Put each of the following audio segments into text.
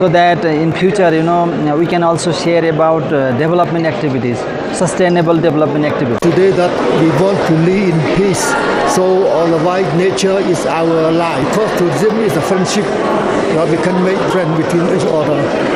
So that in future, we can also share about development activities, sustainable development activities. Today that we want to live in peace, so all the white nature is our life. Because tourism is a friendship, we can make friends between each other.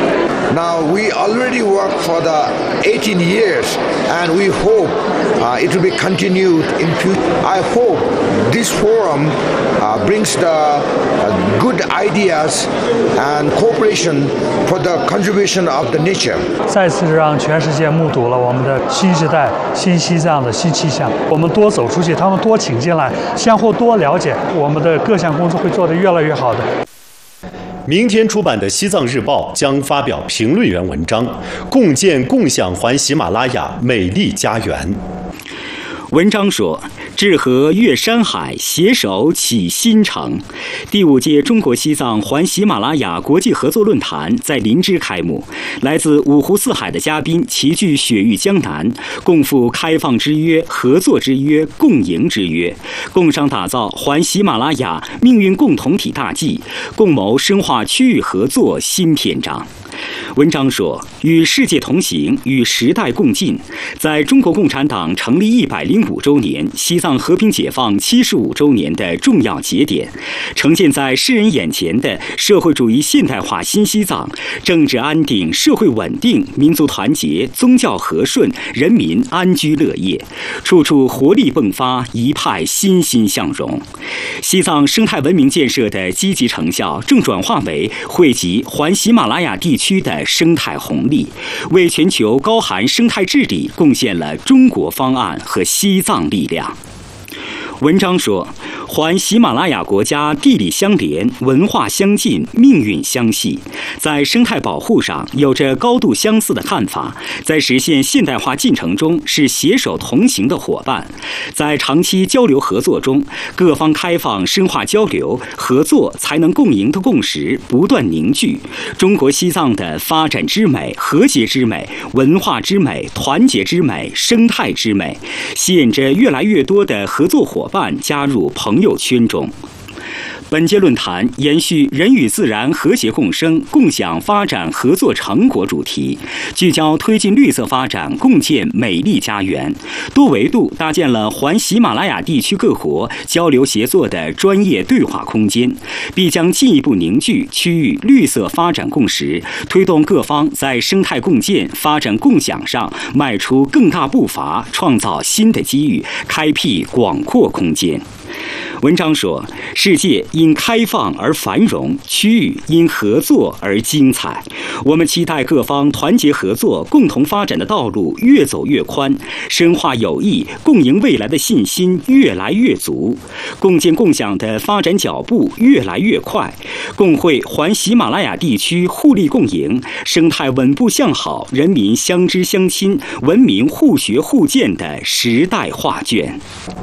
Now we already work for the 18 years and we hope it will be continued in future. I hope this forum brings the good ideas and cooperation for the conservation of the nature. 再次让全世界目睹了我们的新时代、新西藏的新气象。我们多走出去，他们多请进来，相互多了解，我们的各项工作会做得越来越好的。 明天出版的《西藏日报》将发表评论员文章，共建共享环喜马拉雅美丽家园。 文章说，志合越山海，携手启新城。第5届中国西藏环喜马拉雅国际合作论坛在林芝开幕，来自五湖四海的嘉宾齐聚雪域江南，共赴开放之约、合作之约、共赢之约，共商打造环喜马拉雅命运共同体大计，共谋深化区域合作新篇章。文章说，与世界同行，与时代共进，在中国共产党成立105周年、西藏和平解放75周年的重要节点，呈现在世人眼前的社会主义现代化新西藏，政治安定、社会稳定、民族团结、宗教和顺、人民安居乐业，处处活力迸发，一派欣欣向荣。西藏生态文明建设的积极成效，正转化为惠及环喜马拉雅地区的生态红利，为全球高含生态治理贡献了中国方案和西藏力量。文章说，环喜马拉雅国家地理相连，文化相近，命运相系，在生态保护上有着高度相似的看法，在实现现代化进程中是携手同行的伙伴，在长期交流合作中，各方开放深化交流合作，才能共赢的共识不断凝聚，中国西藏的发展之美、和谐之美、文化之美、团结之美、生态之美，吸引着越来越多的合作伙伴加入朋友圈中。本届论坛延续人与自然和谐共生、共享发展合作成果主题，聚焦推进绿色发展，共建美丽家园，多维度搭建了环喜马拉雅地区各国交流协作的专业对话空间，必将进一步凝聚区域绿色发展共识，推动各方在生态共建、发展共享上迈出更大步伐，创造新的机遇，开辟广阔空间。文章说，世界因开放而繁荣，区域因合作而精彩。我们期待各方团结合作，共同发展的道路越走越宽，深化友谊，共赢未来的信心越来越足，共建共享的发展脚步越来越快，共绘环喜马拉雅地区互利共赢、生态稳步向好、人民相知相亲、文明互学互鉴的时代画卷。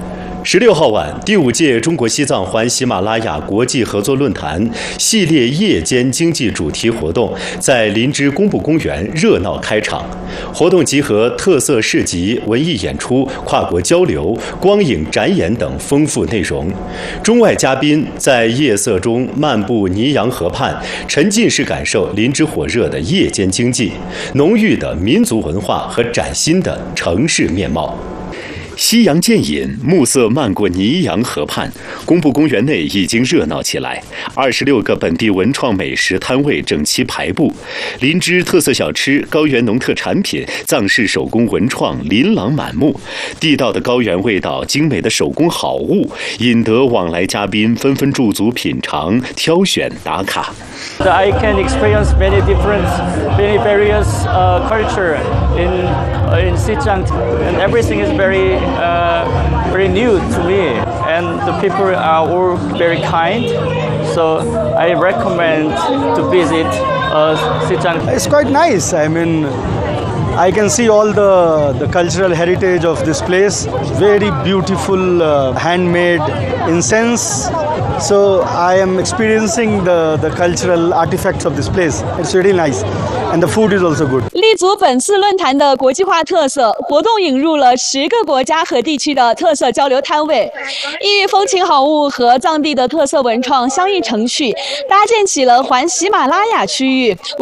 16号晚，第5届中国西藏环喜马拉雅国际合作论坛系列夜间经济主题活动在林芝工部公园热闹开场。活动集合特色市集、文艺演出、跨国交流、光影展演等丰富内容。中外嘉宾在夜色中漫步尼洋河畔，沉浸式感受林芝火热的夜间经济、浓郁的民族文化和崭新的城市面貌。夕阳渐隐，暮色漫过尼洋河畔，工部公园内已经热闹起来。26个本地文创美食摊位整齐排布，林芝特色小吃、高原农特产品、藏式手工文创琳琅满目，地道的高原味道、精美的手工好物，引得往来嘉宾纷纷驻足品尝、挑选打卡。 I can experience many various culture in Xizang, and everything is very new to me, and the people are all very kind, so I recommend to visit Xizang. It's quite nice. I mean, I can see all the cultural heritage of this place. Very beautiful handmade incense So I am experiencing the cultural artifacts of this place. It's really nice, and the food is also good. 立足本次论坛的国际化特色，活动引入了10个国家和地区的特色交流摊位，异域风情好物和藏地的特色文创相应程序，搭建起了环喜马拉雅区域